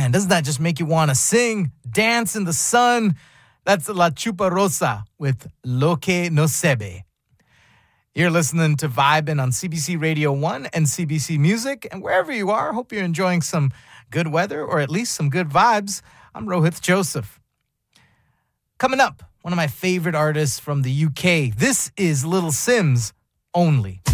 Man, doesn't that just make you want to sing, dance in the sun? That's La Chupa Rosa with Lo Que No Sebe. You're listening to Vibin' on CBC Radio 1 and CBC Music. And wherever you are, hope you're enjoying some good weather or at least some good vibes. I'm Rohith Joseph. Coming up, one of my favorite artists from the UK. This is Little Simz, Only.